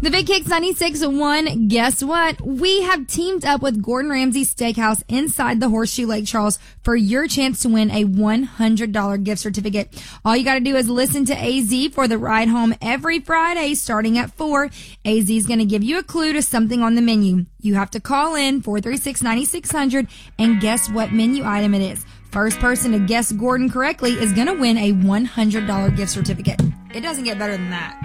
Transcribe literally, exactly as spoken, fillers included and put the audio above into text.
The Big Kicks ninety-six point one, guess what? We have teamed up with Gordon Ramsay Steakhouse inside the Horseshoe Lake Charles for your chance to win a one hundred dollars gift certificate. All you got to do is listen to A Z for the ride home every Friday starting at four. A Z is going to give you a clue to something on the menu. You have to call in four three six, nine six zero zero and guess what menu item it is. First person to guess Gordon correctly is going to win a one hundred dollars gift certificate. It doesn't get better than that.